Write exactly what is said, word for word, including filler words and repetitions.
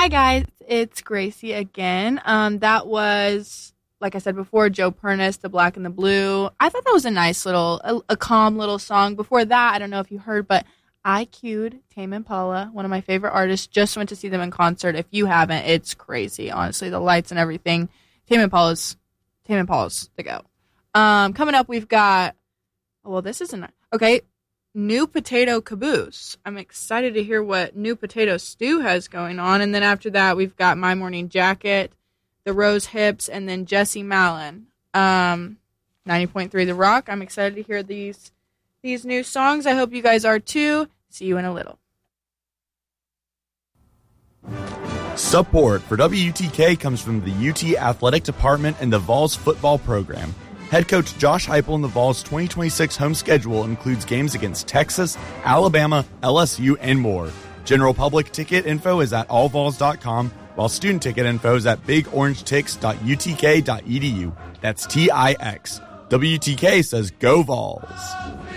Hi, guys. It's Gracie again. Um, that was, like I said before, Joe Pernis, The Black and the Blue. I thought that was a nice little, a, a calm little song. Before that, I don't know if you heard, but I queued Tame Impala, one of my favorite artists. Just went to see them in concert. If you haven't, it's crazy. Honestly, the lights and everything. Tame Impala's, Tame Impala's the go. Um, coming up, we've got, well, this isn't, okay, New Potato Caboose. I'm excited to hear what New Potato Stew has going on. And then after that, we've got My Morning Jacket, The Rose Hips, and then Jesse Malin. Um, ninety point three The Rock. I'm excited to hear these these new songs. I hope you guys are too. See you in a little. Support for W U T K comes from the U T Athletic Department and the Vols football program. Head coach Josh Heupel and the Vols' twenty twenty-six home schedule includes games against Texas, Alabama, L S U, and more. General public ticket info is at all vols dot com, while student ticket info is at big orange tix dot u t k dot e d u. That's T I X. W U T K says go Vols.